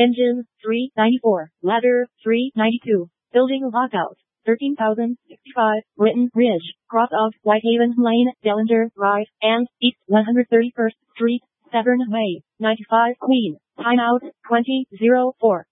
Engine, 394. Ladder, 392. Building lockout, 13,065. Britain Ridge, cross of Whitehaven Lane, Dellinger Drive, and East 131st Street, Severn Way, 95 Queen. Timeout, 20:04.